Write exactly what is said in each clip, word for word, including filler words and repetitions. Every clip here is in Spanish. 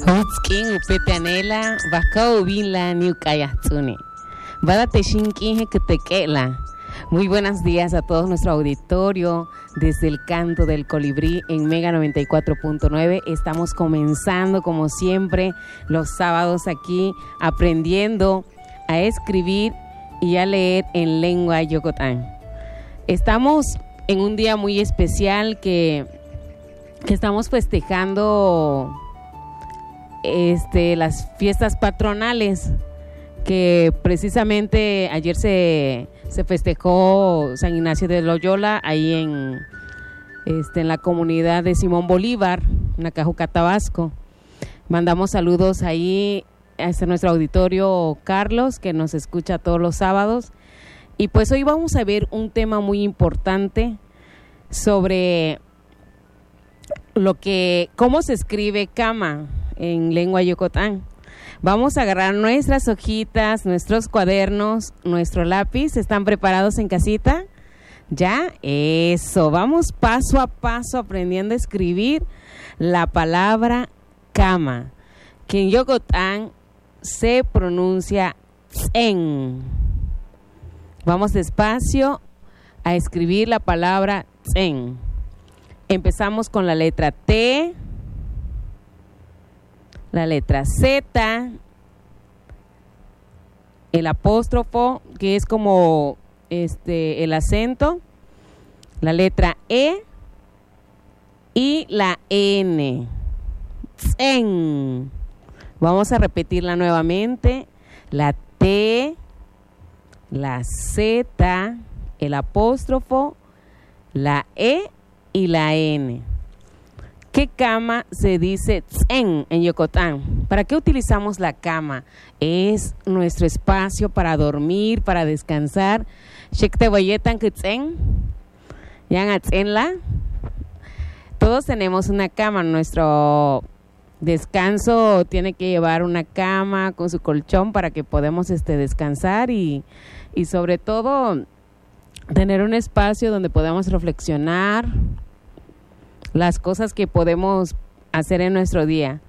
Utskin upetanela bacao vinla niukayatsune. Bada shinkin que Muy buenos días a todos nuestro auditorio desde el Canto del Colibrí en Mega noventa y cuatro punto nueve. Estamos comenzando como siempre los sábados aquí aprendiendo a escribir y a leer en lengua yokotán. Estamos en un día muy especial que, que estamos festejando este, las fiestas patronales, que precisamente ayer se, se festejó San Ignacio de Loyola ahí en, este, en la comunidad de Simón Bolívar, en Nacajuca, Tabasco. Mandamos saludos ahí a este, nuestro auditorio Carlos, que nos escucha todos los sábados. Y pues hoy vamos a ver un tema muy importante sobre lo que, cómo se escribe cama en lengua yokotán. Vamos a agarrar nuestras hojitas, nuestros cuadernos, nuestro lápiz. ¿Están preparados en casita? ¿Ya? Eso. Vamos paso a paso aprendiendo a escribir la palabra cama, que en yokotán se pronuncia tsen. Vamos despacio a escribir la palabra tsen. Empezamos con la letra T, la letra Z, el apóstrofo, que es como este el acento, la letra E y la N. Tsen. Vamos a repetirla nuevamente. La T, la Z, el apóstrofo, la E y la N. ¿Qué cama se dice tsen en yokotán? ¿Para qué utilizamos la cama? Es nuestro espacio para dormir, para descansar. Todos tenemos una cama. Nuestro descanso tiene que llevar una cama con su colchón para que podamos este, descansar y, y sobre todo tener un espacio donde podamos reflexionar las cosas que podemos hacer en nuestro día.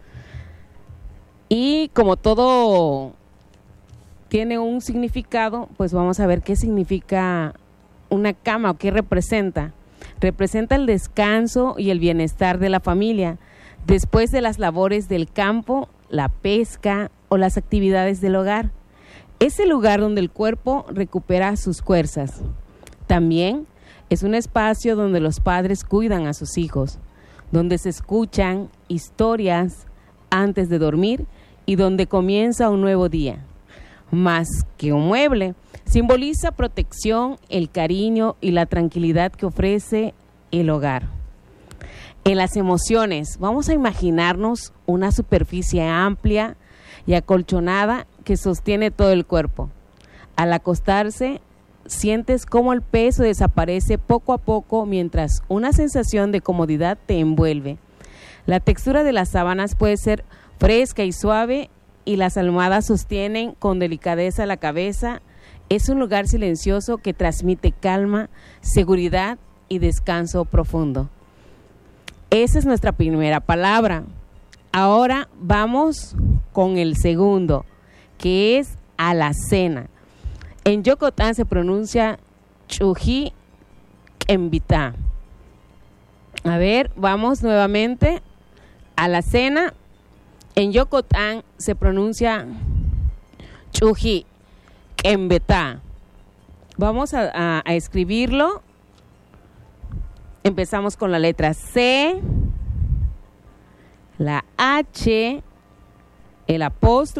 Y como todo tiene un significado, pues vamos a ver qué significa una cama o qué representa. Representa el descanso y el bienestar de la familia después de las labores del campo, la pesca o las actividades del hogar. Es el lugar donde el cuerpo recupera sus fuerzas. También es un espacio donde los padres cuidan a sus hijos, donde se escuchan historias antes de dormir y donde comienza un nuevo día. Más que un mueble, simboliza protección, el cariño y la tranquilidad que ofrece el hogar. En las emociones, vamos a imaginarnos una superficie amplia y acolchonada que sostiene todo el cuerpo. Al acostarse, sientes cómo el peso desaparece poco a poco mientras una sensación de comodidad te envuelve. La textura de las sábanas puede ser fresca y suave y las almohadas sostienen con delicadeza la cabeza. Es un lugar silencioso que transmite calma, seguridad y descanso profundo. Esa es nuestra primera palabra. Ahora vamos con el segundo, que es alacena. En yokotán se pronuncia chuji kembita. A ver, vamos nuevamente. Alacena. En yokotán se pronuncia chuji kembita. Vamos a, a, a escribirlo. Empezamos con la letra C, la H, el apóstrofe.